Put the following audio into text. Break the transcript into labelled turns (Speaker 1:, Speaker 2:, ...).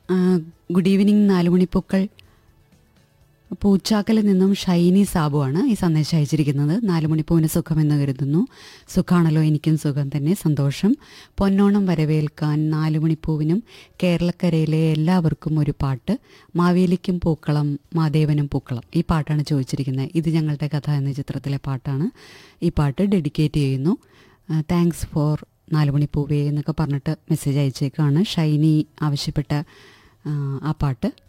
Speaker 1: Good evening നാലുമണിപ്പൂക്കൾ. പൂച്ചാക്കലിൽ നിന്നും ഷൈനി സാബുവാണ് ഈ സന്ദേശം അയച്ചിരിക്കുന്നത്. നാലുമണിപ്പൂവിന് സുഖമെന്ന് കരുതുന്നു. സുഖമാണല്ലോ, എനിക്കും സുഖം തന്നെ, സന്തോഷം. പൊന്നോണം വരവേൽക്കാൻ നാലുമണിപ്പൂവിനും കേരളക്കരയിലെ എല്ലാവർക്കും ഒരു പാട്ട്. മാവേലിക്കും പൂക്കളം മാദേവനും പൂക്കളം, ഈ പാട്ടാണ് ചോദിച്ചിരിക്കുന്നത്. ഇത് ഞങ്ങളുടെ കഥ എന്ന ചിത്രത്തിലെ പാട്ടാണ്. ഈ പാട്ട് ഡെഡിക്കേറ്റ് ചെയ്യുന്നു. താങ്ക്സ് ഫോർ നാലുമണിപ്പൂവേ എന്നൊക്കെ പറഞ്ഞിട്ട് മെസ്സേജ് അയച്ചേക്കാണ്. ഷൈനി ആവശ്യപ്പെട്ട ആ പാട്ട്